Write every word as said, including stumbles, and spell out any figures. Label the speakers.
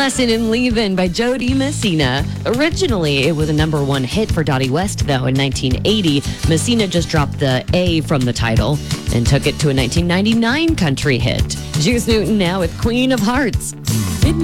Speaker 1: Lesson in Leavin' by Jody Messina. Originally, it was a number one hit for Dottie West, though, in nineteen eighty. Messina just dropped the A from the title and took it to a nineteen ninety-nine country hit. Juice Newton now with Queen of Hearts.